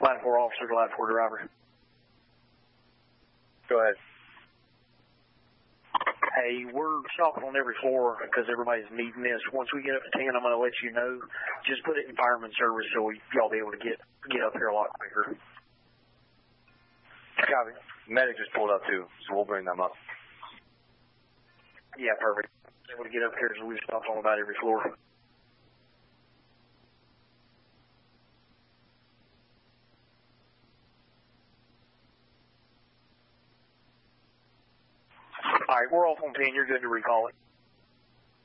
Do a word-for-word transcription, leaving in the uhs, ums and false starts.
Line four officer to line four driver. Go ahead. Hey, we're stopping on every floor because everybody's needing this. Once we get up to ten, I'm going to let you know. Just put it in fireman service so we, y'all be able to get get up here a lot quicker. Copy. Medic just pulled up too, so we'll bring them up. Yeah, perfect. Able to get up here so we stop on about every floor. All right, we're off on ten. You're good to recall it.